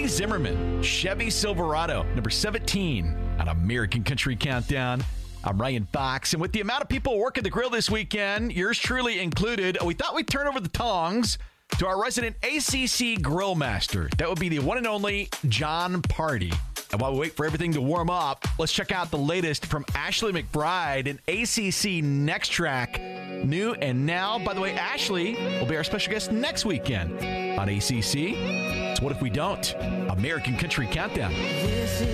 Billy Zimmerman, Chevy Silverado, number 17 on American Country Countdown. I'm Ryan Fox, and with the amount of people working the grill this weekend, yours truly included, we thought we'd turn over the tongs to our resident ACC grill master. That would be the one and only John Party. And while we wait for everything to warm up, let's check out the latest from Ashley McBride and ACC Next Track. New and now. By the way, Ashley will be our special guest next weekend on ACC. So what if we don't? American Country Countdown.